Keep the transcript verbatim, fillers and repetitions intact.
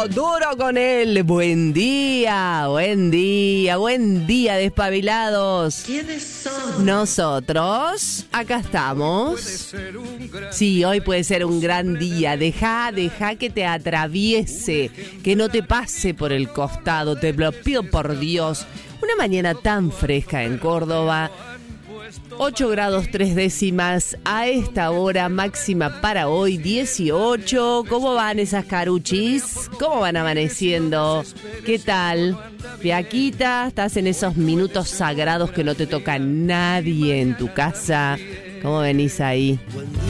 duro, duro con él. Buen día, buen día, buen día, despabilados. ¿Quiénes son? Nosotros, acá estamos. Sí, hoy puede ser un gran día. Deja, deja que te atraviese, que no te pase por el costado. Te lo pido por Dios. Una mañana tan fresca en Córdoba. ocho grados tres décimas a esta hora, máxima para hoy dieciocho. ¿Cómo van esas caruchis? ¿Cómo van amaneciendo? ¿Qué tal? Fiaquita, estás en esos minutos sagrados que no te toca nadie en tu casa. ¿Cómo venís ahí?